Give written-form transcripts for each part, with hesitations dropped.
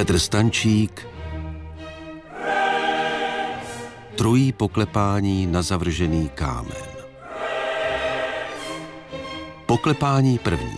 Petr Stančík. Trojí poklepání na zavržený kámen. Poklepání první.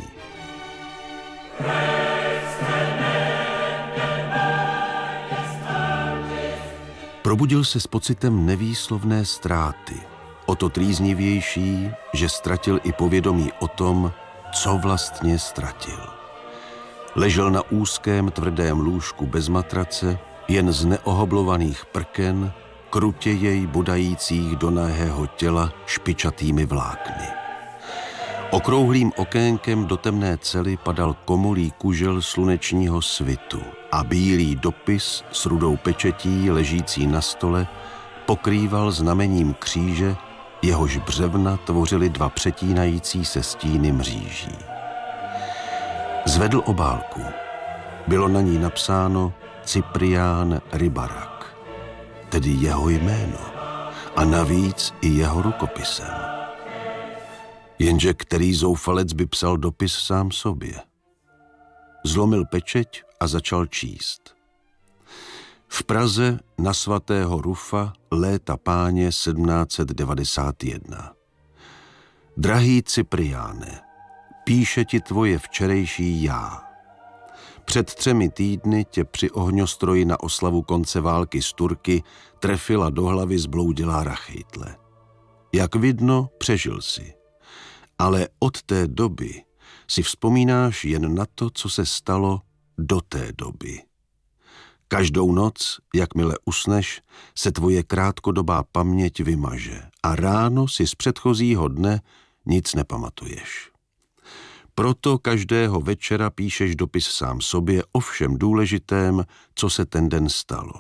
Probudil se s pocitem nevýslovné ztráty, o to trýznivější, že ztratil i povědomí o tom, co vlastně ztratil. Ležel na úzkém tvrdém lůžku bez matrace, jen z neohoblovaných prken, krutě jej bodajících do nahého těla špičatými vlákny. Okrouhlým okénkem do temné cely padal komolý kužel slunečního svitu a bílý dopis s rudou pečetí ležící na stole pokrýval znamením kříže, jehož břevna tvořily dva přetínající se stíny mříží. Zvedl obálku. Bylo na ní napsáno Cyprián Rybarak, tedy jeho jméno, a navíc i jeho rukopisem. Jenže který zoufalec by psal dopis sám sobě? Zlomil pečeť a začal číst. V Praze na svatého Rufa léta páně 1791. Drahý Cypriáne, píše ti tvoje včerejší já. Před 3 týdny tě při ohňostroji na oslavu konce války s Turky trefila do hlavy zbloudilá rachejtle. Jak vidno, přežil si. Ale od té doby si vzpomínáš jen na to, co se stalo do té doby. Každou noc, jakmile usneš, se tvoje krátkodobá paměť vymaže a ráno si z předchozího dne nic nepamatuješ. Proto každého večera píšeš dopis sám sobě o všem důležitém, co se ten den stalo.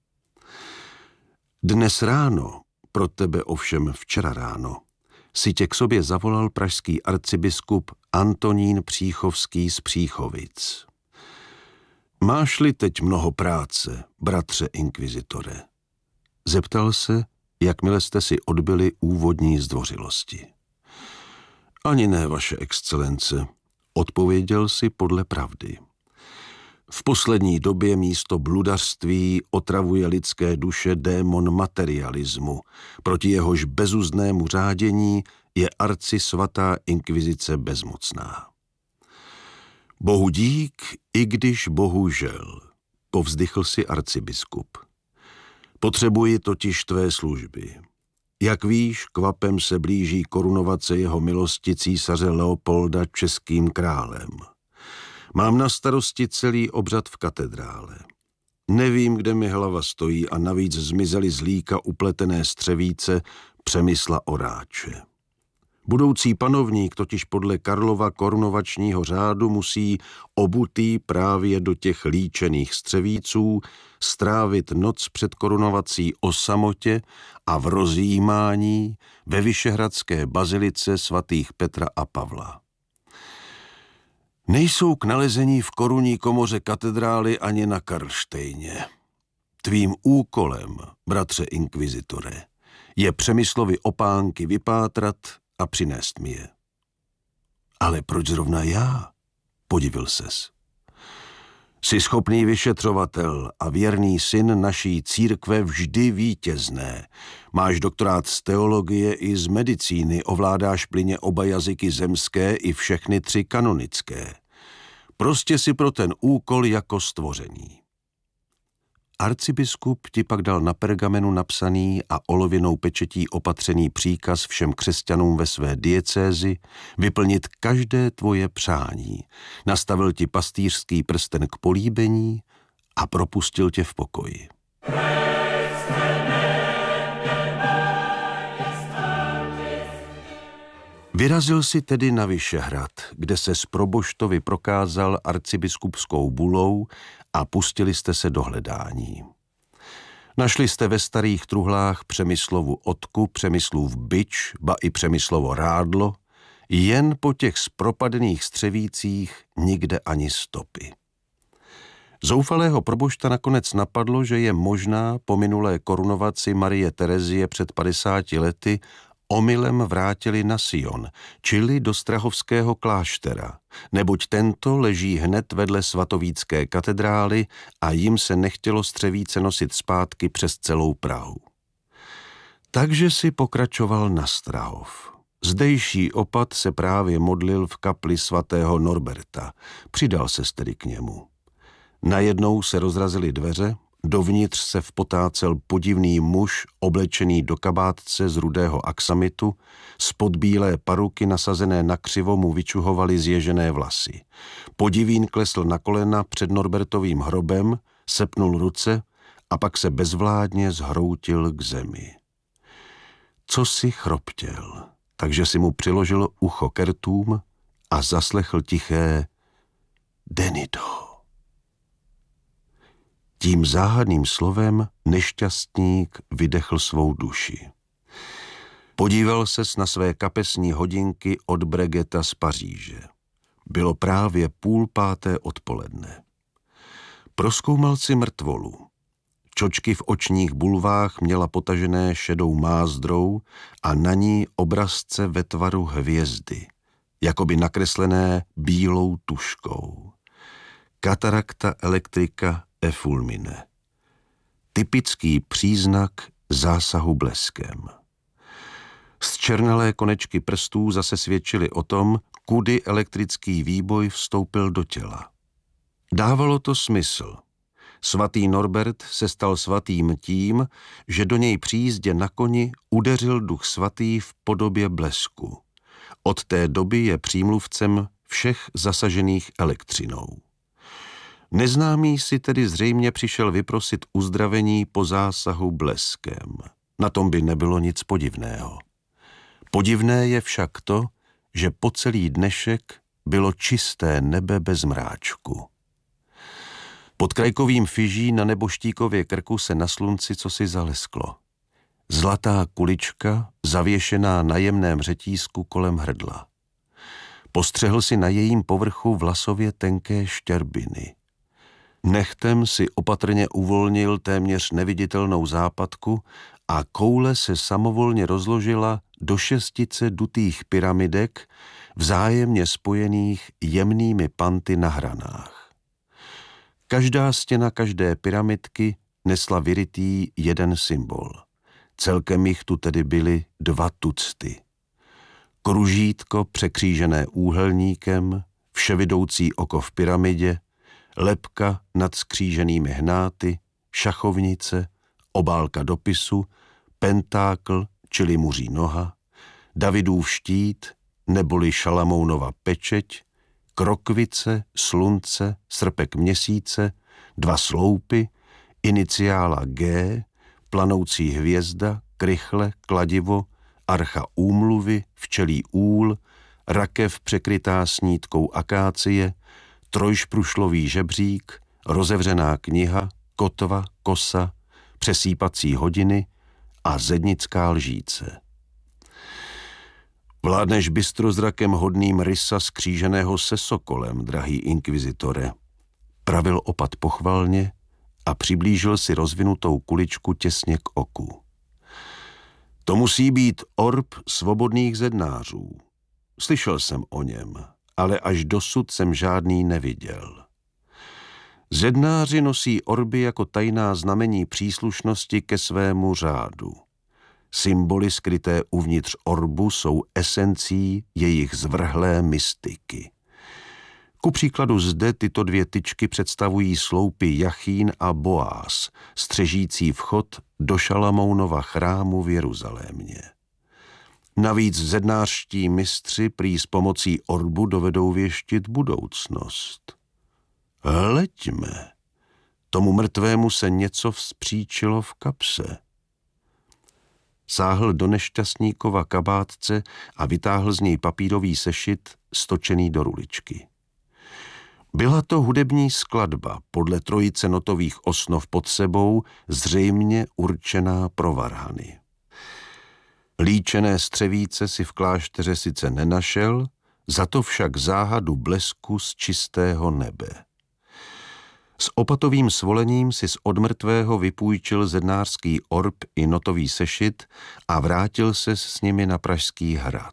Dnes ráno, pro tebe ovšem včera ráno, si tě k sobě zavolal pražský arcibiskup Antonín Příchovský z Příchovic. Máš-li teď mnoho práce, bratře inkvizitore? Zeptal se, jakmile jste si odbyli úvodní zdvořilosti. Ani ne, vaše excelence, odpověděl si podle pravdy. V poslední době místo bludařství otravuje lidské duše démon materialismu, proti jehož bezuzdnému řádění je arcisvatá inkvizice bezmocná. Bohu dík, i když bohužel, povzdychl si arcibiskup. Potřebuji totiž tvé služby. Jak víš, kvapem se blíží korunovace jeho milosti císaře Leopolda českým králem. Mám na starosti celý obřad v katedrále. Nevím, kde mi hlava stojí a navíc zmizely z líka upletené střevíce Přemysla Oráče. Budoucí panovník totiž podle Karlova korunovačního řádu musí obutý právě do těch líčených střevíců strávit noc před korunovací o samotě a v rozjímání ve vyšehradské bazilice svatých Petra a Pavla. Nejsou k nalezení v korunní komoře katedrály ani na Karlštejně. Tvým úkolem, bratře inkvizitore, je Přemyslovi opánky vypátrat a přinést mi je. Ale proč zrovna já? Podivil ses. Jsi schopný vyšetřovatel a věrný syn naší církve vždy vítězné. Máš doktorát z teologie i z medicíny, ovládáš plynně oba jazyky zemské i všechny 3 kanonické. Prostě si pro ten úkol jako stvoření. Arcibiskup ti pak dal na pergamenu napsaný a olověnou pečetí opatřený příkaz všem křesťanům ve své diecézi vyplnit každé tvoje přání. Nastavil ti pastýřský prsten k políbení a propustil tě v pokoji. Vyrazil si tedy na Vyšehrad, kde se z proboštovi prokázal arcibiskupskou bulou a pustili jste se do hledání. Našli jste ve starých truhlách Přemyslovu odku, Přemyslův bič, ba i Přemyslovo rádlo, jen po těch zpropadených střevících nikde ani stopy. Zoufalého probošta nakonec napadlo, že je možná po minulé korunovaci Marie Terezie před 50 lety omylem vrátili na Sion, čili do strahovského kláštera, neboť tento leží hned vedle svatovícké katedrály a jim se nechtělo střevíce nosit zpátky přes celou Prahu. Takže si pokračoval na Strahov. Zdejší opat se právě modlil v kapli svatého Norberta. Přidal se tedy k němu. Najednou se rozrazily dveře, dovnitř se vpotácel podivný muž, oblečený do kabátce z rudého aksamitu, spod bílé paruky nasazené na křivo mu vyčuhovaly zježené vlasy. Podivín klesl na kolena před Norbertovým hrobem, sepnul ruce a pak se bezvládně zhroutil k zemi. Co si chroptěl, takže si mu přiložil ucho k rtům a zaslechl tiché Denido. Tím záhadným slovem nešťastník vydechl svou duši. Podíval ses na své kapesní hodinky od Bregeta z Paříže. Bylo právě 4:30 odpoledne. Prozkoumal si mrtvolu. Čočky v očních bulvách měla potažené šedou mázdrou a na ní obrazce ve tvaru hvězdy, jakoby nakreslené bílou tuškou. Katarakta electrica effulmine. Typický příznak zásahu bleskem. Zčernalé konečky prstů zase svědčily o tom, kudy elektrický výboj vstoupil do těla. Dávalo to smysl. Svatý Norbert se stal svatým tím, že do něj při jízdě na koni udeřil Duch Svatý v podobě blesku. Od té doby je přímluvcem všech zasažených elektřinou. Neznámý si tedy zřejmě přišel vyprosit uzdravení po zásahu bleskem. Na tom by nebylo nic podivného. Podivné je však to, že po celý dnešek bylo čisté nebe bez mráčku. Pod krajkovým fyží na neboštíkově krku se na slunci cosi zalesklo. Zlatá kulička, zavěšená na jemném řetízku kolem hrdla. Postřehl si na jejím povrchu vlasově tenké štěrbiny. Nechtem si opatrně uvolnil téměř neviditelnou západku a koule se samovolně rozložila do 6 dutých pyramidek, vzájemně spojených jemnými panty na hranách. Každá stěna každé pyramidky nesla vyrytý jeden symbol. Celkem jich tu tedy byly 2 tucty. Kružítko překřížené úhelníkem, vševidoucí oko v pyramidě, lebka nad skříženými hnáty, šachovnice, obálka dopisu, pentákl, čili muří noha, Davidův štít, neboli Šalamounova pečeť, krokvice, slunce, srpek měsíce, 2 sloupy, iniciála G, planoucí hvězda, krychle, kladivo, archa úmluvy, včelí úl, rakev překrytá snítkou akácie, trojšprušlový žebřík, rozevřená kniha, kotva, kosa, přesýpací hodiny a zednická lžíce. Vládneš bystrozrakem hodným rysa skříženého se sokolem, drahý inkvizitore, pravil opat pochvalně a přiblížil si rozvinutou kuličku těsně k oku. To musí být orb svobodných zednářů. Slyšel jsem o něm, ale až dosud jsem žádný neviděl. Zednáři nosí orby jako tajná znamení příslušnosti ke svému řádu. Symboly skryté uvnitř orbu jsou esencí jejich zvrhlé mystiky. Ku příkladu zde tyto 2 tyčky představují sloupy Jachín a Boás, střežící vchod do Šalamounova chrámu v Jeruzalémě. Navíc zednářští mistři prý s pomocí orbu dovedou věštit budoucnost. Hleďme, tomu mrtvému se něco vzpříčilo v kapse. Sáhl do nešťastníkova kabátce a vytáhl z něj papírový sešit stočený do ruličky. Byla to hudební skladba podle 3 notových osnov pod sebou, zřejmě určená pro varhany. Líčené střevíce si v klášteře sice nenašel, za to však záhadu blesku z čistého nebe. Z opatovým svolením si z odmrtvého vypůjčil zednářský orb i notový sešit a vrátil se s nimi na Pražský hrad.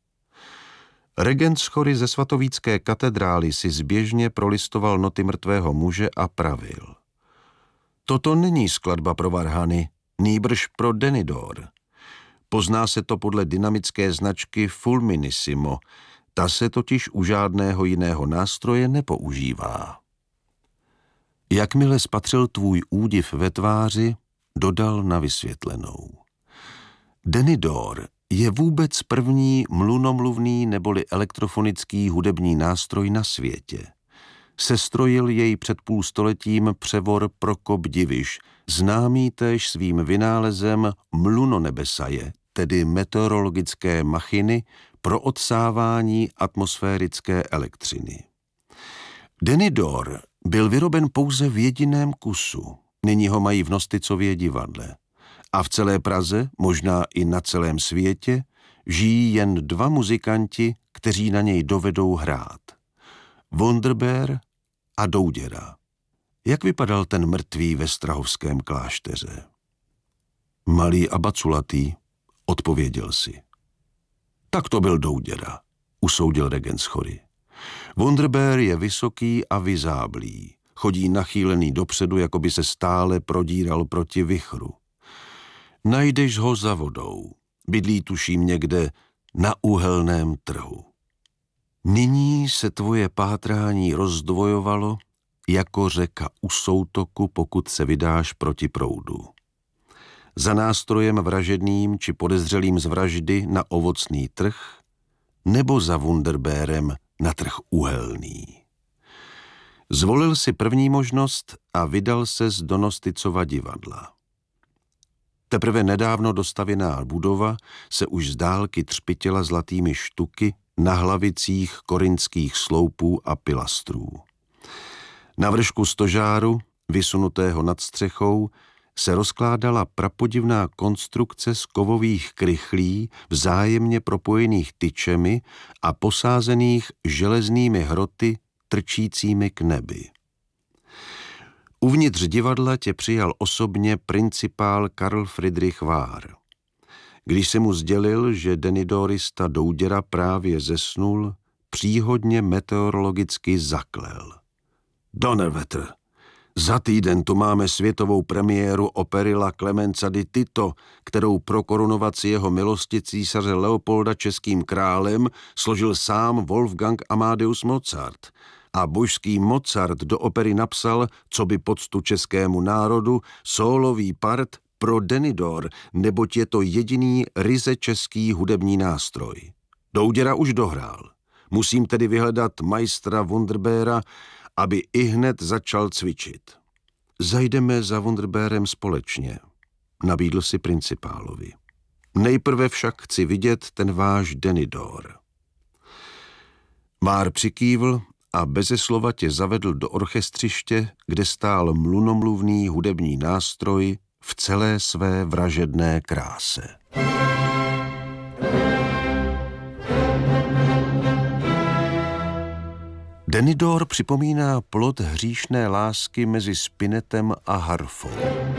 Regent z chory ze svatovícké katedrály si zběžně prolistoval noty mrtvého muže a pravil. Toto není skladba pro varhany, nýbrž pro Denidor. Pozná se to podle dynamické značky Fulminissimo, ta se totiž u žádného jiného nástroje nepoužívá. Jakmile spatřil tvůj údiv ve tváři, dodal na vysvětlenou. Denidor je vůbec první mlunomluvný neboli elektrofonický hudební nástroj na světě. Sestrojil jej před půl stoletím převor Prokop Diviš, známý též svým vynálezem mlunonebesaje, tedy meteorologické machiny pro odsávání atmosférické elektřiny. Denidor byl vyroben pouze v jediném kusu, nyní ho mají v Nosticově divadle. A v celé Praze, možná i na celém světě, žijí jen dva muzikanti, kteří na něj dovedou hrát. Wunderbeer a Douděra. Jak vypadal ten mrtvý ve strahovském klášteře? Malý a baculatý, odpověděl si. Tak to byl Douděra, usoudil regent z chory. Wunderbeer je vysoký a vyzáblý, chodí nachýlený dopředu, jako by se stále prodíral proti vichru. Najdeš ho za vodou, bydlí tuším někde na uhelném trhu. Nyní se tvoje pátrání rozdvojovalo jako řeka u soutoku, pokud se vydáš proti proudu. Za nástrojem vražedným či podezřelým z vraždy na ovocný trh, nebo za Wunderbeerem na trh uhelný. Zvolil si první možnost a vydal ses do Nosticova divadla. Teprve nedávno dostavěná budova se už z dálky třpitila zlatými štuky na hlavicích korinských sloupů a pilastrů. Na vršku stožáru, vysunutého nad střechou, se rozkládala prapodivná konstrukce z kovových krychlí vzájemně propojených tyčemi a posázených železnými hroty trčícími k nebi. Uvnitř divadla tě přijal osobně principál Karl Friedrich Wahr. Když se mu sdělil, že denidorista Douděra právě zesnul, příhodně meteorologicky zaklel. Donnerwetter, za týden tu máme světovou premiéru opery La Clemenza di Tito, kterou pro korunovaci jeho milosti císaře Leopolda českým králem složil sám Wolfgang Amadeus Mozart. A božský Mozart do opery napsal, co by poctu českému národu, sólový part pro Denidor, neboť je to jediný ryze český hudební nástroj. Douděra už dohrál. Musím tedy vyhledat majstra Wunderbeera, aby ihned začal cvičit. Zajdeme za Wunderbeerem společně, nabídl si principálovi. Nejprve však chci vidět ten váš Denidor. Wahr přikývl a beze slova tě zavedl do orchestřiště, kde stál mlunomluvný hudební nástroj v celé své vražedné kráse. Denidor připomíná plod hříšné lásky mezi spinetem a harfou.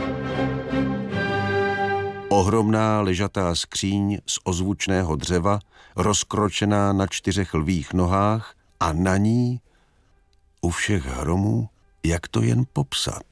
Ohromná ležatá skříň z ozvučného dřeva, rozkročená na 4 lvích nohách a na ní, u všech hromů, jak to jen popsat.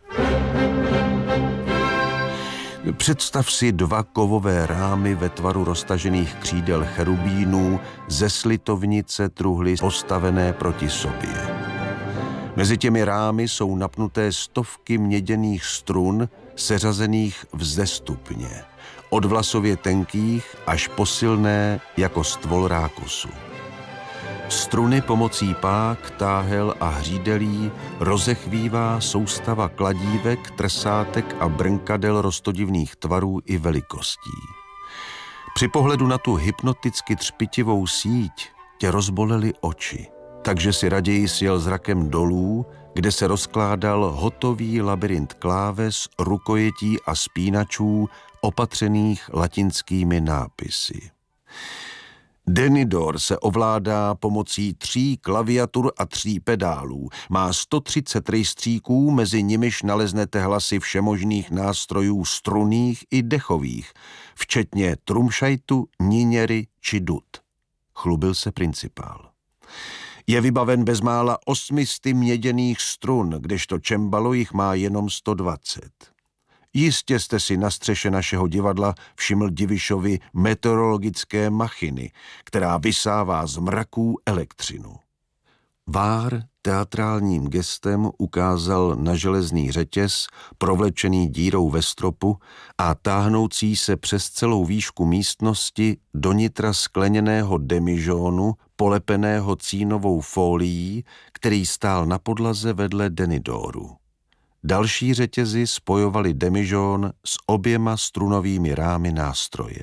Představ si 2 kovové rámy ve tvaru roztažených křídel cherubínů ze slitovnice truhly postavené proti sobě. Mezi těmi rámy jsou napnuté stovky měděných strun seřazených vzestupně, od vlasově tenkých až po silné jako stvol rákosu. Struny pomocí pák, táhel a hřídelí rozechvívá soustava kladívek, trsátek a brnkadel roztodivných tvarů i velikostí. Při pohledu na tu hypnoticky třpitivou síť tě rozbolely oči, takže si raději sjel zrakem dolů, kde se rozkládal hotový labyrint kláves, rukojetí a spínačů opatřených latinskými nápisy. Denidor se ovládá pomocí 3 klaviatur a 3 pedálů. Má 130 rejstříků, mezi nimiž naleznete hlasy všemožných nástrojů strunných i dechových, včetně trumšajtu, niněry či dud. Chlubil se principál. Je vybaven bezmála 800 měděných strun, kdežto čembalo jich má jenom 120. Jistě jste si na střeše našeho divadla všiml Divišovi meteorologické machiny, která vysává z mraků elektřinu. Vár teatrálním gestem ukázal na železný řetěz, provlečený dírou ve stropu a táhnoucí se přes celou výšku místnosti do nitra skleněného demižónu, polepeného cínovou fólií, který stál na podlaze vedle Denidoru. Další řetězy spojovaly demižón s oběma strunovými rámy nástroje.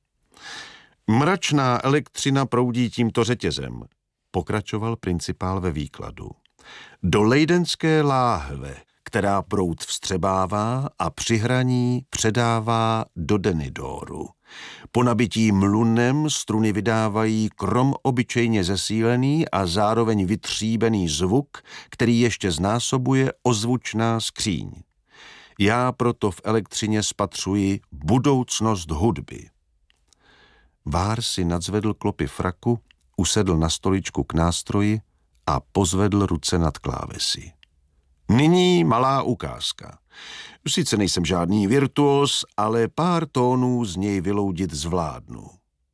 Mračná elektřina proudí tímto řetězem, pokračoval principál ve výkladu. Do lejdenské láhve, která proud vstřebává a při hraní předává do Denidoru. Po nabití mlunem struny vydávají krom obyčejně zesílený a zároveň vytříbený zvuk, který ještě znásobuje ozvučná skříň. Já proto v elektřině spatřuji budoucnost hudby. Vár si nadzvedl klopy fraku, usedl na stoličku k nástroji a pozvedl ruce nad klávesy. Nyní malá ukázka. Sice nejsem žádný virtuos, ale pár tónů z něj vyloudit zvládnu.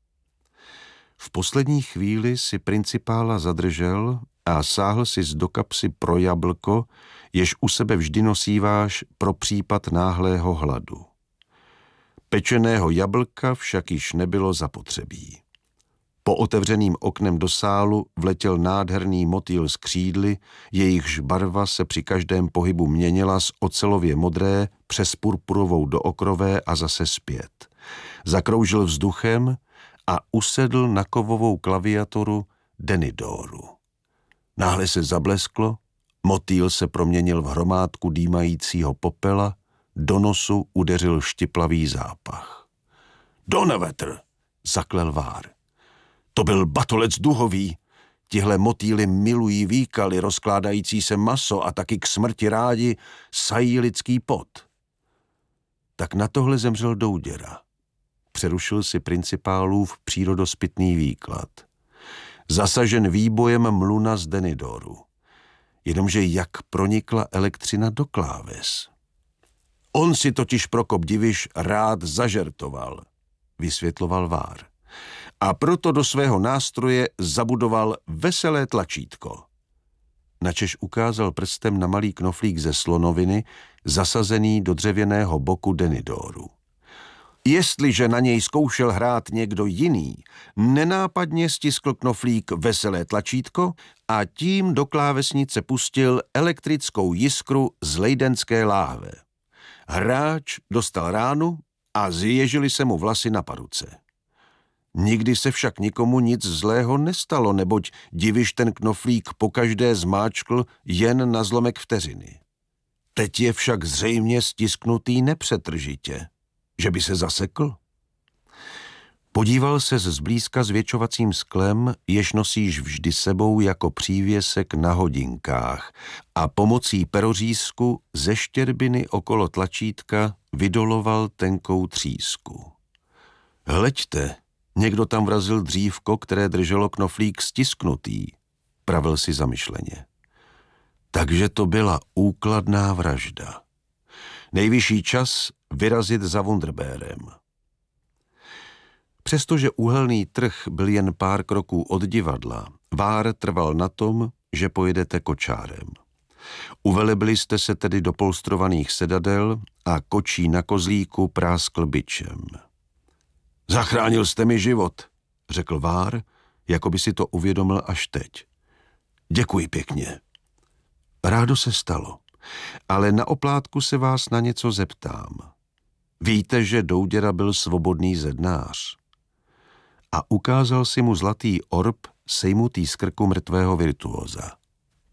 V poslední chvíli si principála zadržel a sáhl si do kapsy pro jablko, jež u sebe vždy nosíváš pro případ náhlého hladu. Pečeného jablka však již nebylo zapotřebí. Po otevřeným oknem do sálu vletěl nádherný motýl s křídly, jejichž barva se při každém pohybu měnila z ocelově modré přes purpurovou do okrové a zase zpět. Zakroužil vzduchem a usedl na kovovou klaviaturu Denidoru. Náhle se zablesklo, motýl se proměnil v hromádku dýmajícího popela, do nosu udeřil štiplavý zápach. Donevetr, zaklel Vár. To byl batolec duhový. Tihle motýly milují výkaly, rozkládající se maso a taky k smrti rádi sají lidský pot. Tak na tohle zemřel Douděra. Přerušil si principálův přírodospitný výklad. Zasažen výbojem mluna z Denidoru. Jenomže jak pronikla elektřina do kláves? On si totiž Prokop Diviš rád zažertoval, vysvětloval Vár. A proto do svého nástroje zabudoval veselé tlačítko. Načež ukázal prstem na malý knoflík ze slonoviny, zasazený do dřevěného boku Denidoru. Jestliže na něj zkoušel hrát někdo jiný, nenápadně stiskl knoflík veselé tlačítko a tím do klávesnice pustil elektrickou jiskru z lejdenské láhve. Hráč dostal ránu a zježily se mu vlasy na paruce. Nikdy se však nikomu nic zlého nestalo, neboť Diviš ten knoflík pokaždé zmáčkl jen na zlomek vteřiny. Teď je však zřejmě stisknutý nepřetržitě. Že by se zasekl? Podíval se zblízka zvětšovacím sklem, jež nosíš vždy sebou jako přívěsek na hodinkách a pomocí perořízku ze štěrbiny okolo tlačítka vydoloval tenkou třísku. Hleďte, někdo tam vrazil dřívko, které drželo knoflík stisknutý, pravil si zamyšleně. Takže to byla úkladná vražda. Nejvyšší čas vyrazit za Wunderbérem. Přestože Uhelný trh byl jen pár kroků od divadla, Vár trval na tom, že pojedete kočárem. Uvelebili jste se tedy do polstrovaných sedadel a kočí na kozlíku práskl bičem. Zachránil jste mi život, řekl Vár, jako by si to uvědomil až teď. Děkuji pěkně. Rádo se stalo, ale na oplátku se vás na něco zeptám. Víte, že Douděra byl svobodný zednář? A ukázal si mu zlatý orb sejmutý z krku mrtvého virtuóza.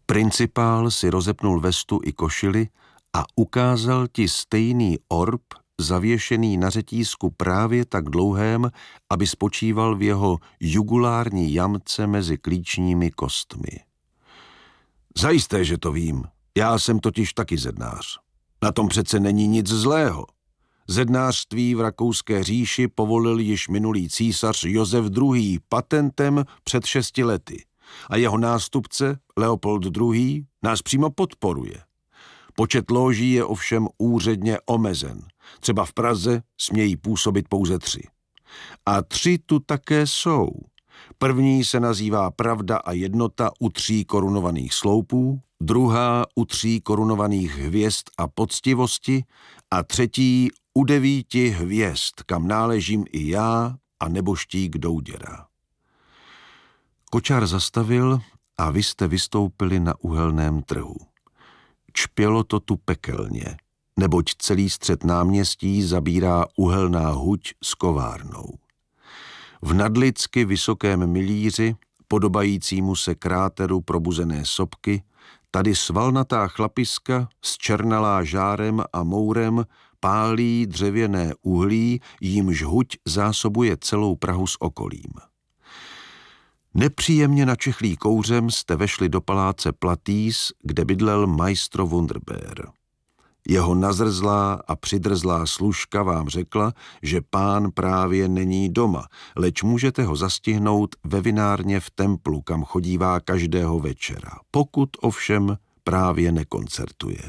Principál si rozepnul vestu i košili a ukázal ti stejný orb zavěšený na řetízku právě tak dlouhém, aby spočíval v jeho jugulární jamce mezi klíčními kostmi. Zajisté, že to vím. Já jsem totiž taky zednář. Na tom přece není nic zlého. Zednářství v Rakouské říši povolil již minulý císař Josef II. Patentem před 6 lety a jeho nástupce Leopold II. Nás přímo podporuje. Počet lóží je ovšem úředně omezen. Třeba v Praze smějí působit pouze 3. A 3 tu také jsou. První se nazývá Pravda a jednota u 3 korunovaných sloupů, druhá u 3 korunovaných hvězd a poctivosti a třetí u 9 hvězd, kam náležím i já a neboštík Douděra. Kočár zastavil a vy jste vystoupili na Uhelném trhu. Čpělo to tu pekelně, neboť celý střed náměstí zabírá uhelná huť s kovárnou. V nadlidsky vysokém milíři, podobajícímu se kráteru probuzené sopky, tady svalnatá chlapiska zčernalá žárem a mourem pálí dřevěné uhlí, jímž huť zásobuje celou Prahu s okolím. Nepříjemně načechlý kouřem jste vešli do paláce Platýs, kde bydlel majstro Wunderbeer. Jeho nazrzlá a přidrzlá služka vám řekla, že pán právě není doma, leč můžete ho zastihnout ve vinárně v Templu, kam chodívá každého večera, pokud ovšem právě nekoncertuje.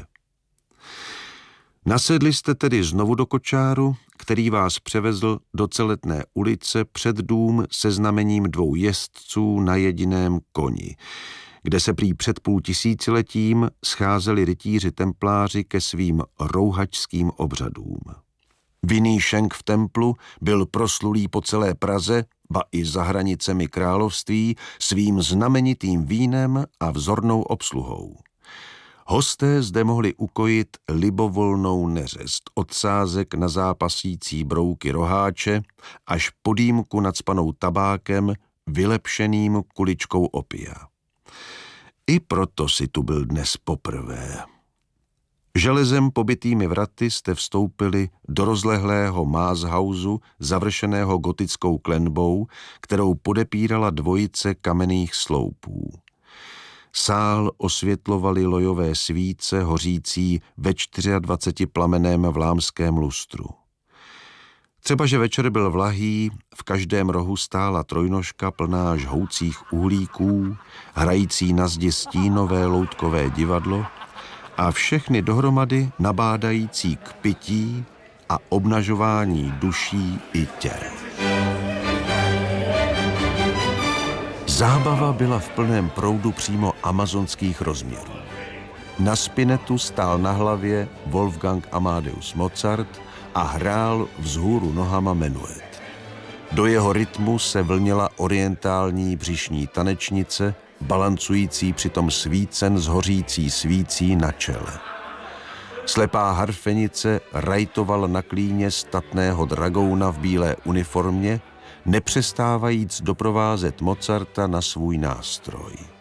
Nasedli jste tedy znovu do kočáru, který vás převezl do Celetné ulice před dům se znamením 2 jezdců na jediném koni, kde se prý před 500 letím scházeli rytíři templáři ke svým rouhačským obřadům. Vinný šenk v Templu byl proslulý po celé Praze, ba i za hranicemi království, svým znamenitým vínem a vzornou obsluhou. Hosté zde mohli ukojit libovolnou neřest od sázek na zápasící brouky roháče až po dýmku nacpanou tabákem, vylepšeným kuličkou opia. I proto si tu byl dnes poprvé. Železem pobytými vraty jste vstoupili do rozlehlého Maßhausu, završeného gotickou klenbou, kterou podepírala 2 kamenných sloupů. Sál osvětlovaly lojové svíce hořící ve 24 plameném vlámském lustru. Třeba, že večer byl vlahý, v každém rohu stála trojnožka plná žhoucích uhlíků, hrající na zdi stínové loutkové divadlo a všechny dohromady nabádající k pití a obnažování duší i těl. Zábava byla v plném proudu přímo amazonských rozměrů. Na spinetu stál na hlavě Wolfgang Amadeus Mozart a hrál vzhůru nohama menuet. Do jeho rytmu se vlnila orientální břišní tanečnice, balancující přitom svícen s hořící svící na čele. Slepá harfenice rajtovala na klíně statného dragouna v bílé uniformě, nepřestávajíc doprovázet Mozarta na svůj nástroj.